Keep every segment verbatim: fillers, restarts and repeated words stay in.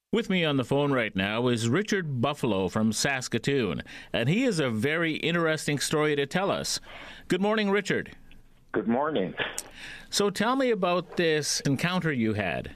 With me on the phone right now is Richard Buffalo from Saskatoon, and he has a very interesting story to tell us. Good morning, Richard. Good morning. So tell me about this encounter you had.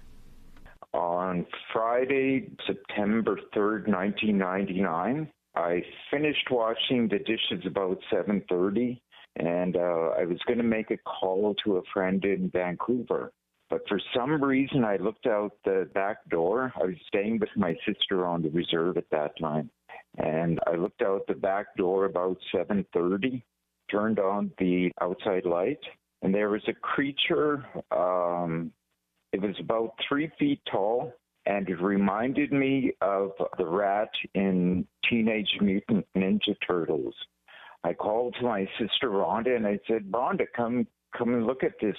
On Friday, September third, nineteen ninety-nine, I finished washing the dishes about seven thirty, and uh, I was going to make a call to a friend in Vancouver. But for some reason, I looked out the back door. I was staying with my sister on the reserve at that time. And I looked out the back door about seven thirty, turned on the outside light, and there was a creature. Um, it was about three feet tall, and it reminded me of the rat in Teenage Mutant Ninja Turtles. I called to my sister Rhonda, and I said, Rhonda, come, come and look at this.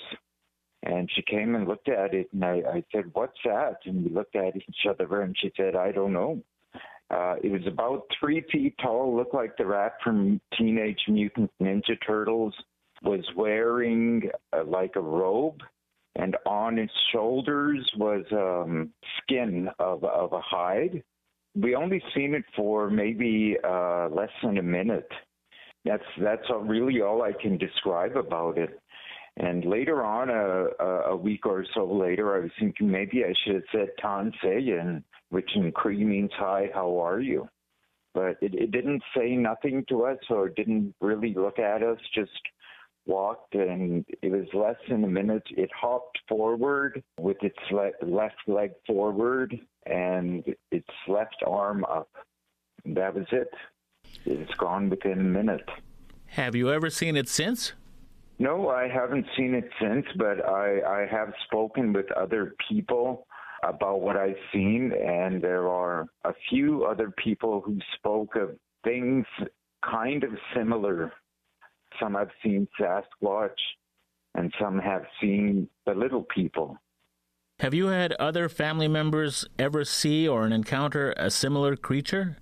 And she came and looked at it, and I, I said, what's that? And we looked at each other, and she said, I don't know. Uh, it was about three feet tall, looked like the rat from Teenage Mutant Ninja Turtles, was wearing uh, like a robe, and on its shoulders was um, skin of, of a hide. We only seen it for maybe uh, less than a minute. That's, that's really all I can describe about it. And later on, uh, a week or so later, I was thinking maybe I should have said Tanseyan, which in Cree means hi, how are you? But it, it didn't say nothing to us, or it didn't really look at us, just walked, and it was less than a minute. It hopped forward with its le- left leg forward and its left arm up. And that was it. It's gone within a minute. Have you ever seen it since? No, I haven't seen it since, but I, I have spoken with other people about what I've seen, and there are a few other people who spoke of things kind of similar. Some have seen Sasquatch, and some have seen the little people. Have you had other family members ever see or encounter a similar creature?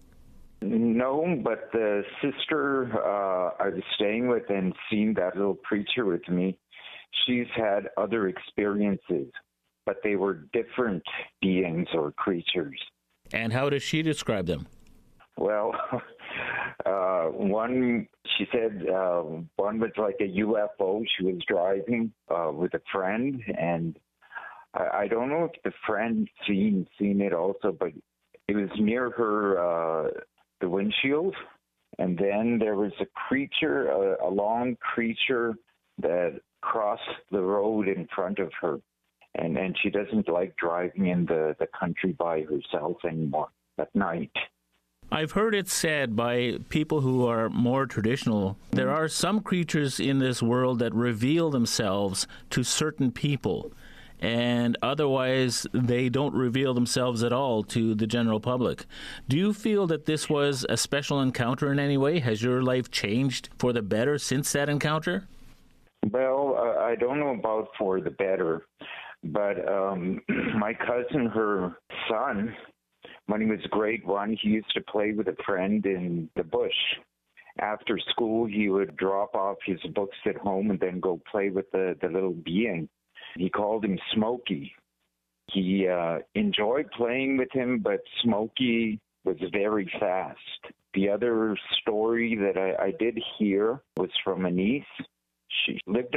No, but the sister uh, I was staying with and seen that little creature with me, she's had other experiences, but they were different beings or creatures. And how does she describe them? Well, uh, one, she said uh, one was like a U F O. She was driving uh, with a friend, and I, I don't know if the friend seen seen it also, but it was near her uh, the windshield, and then there was a creature, a, a long creature that crossed the road in front of her, and and she doesn't like driving in the, the country by herself anymore at night. I've heard it said by people who are more traditional, there are some creatures in this world that reveal themselves to certain people, and otherwise they don't reveal themselves at all to the general public. Do you feel that this was a special encounter in any way? Has your life changed for the better since that encounter? Well, uh, I don't know about for the better, but um, my cousin, her son, when he was grade one, he used to play with a friend in the bush. After school, he would drop off his books at home and then go play with the, the little being. He called him Smokey. He uh, enjoyed playing with him, but Smokey was very fast. The other story that I, I did hear was from a niece. She lived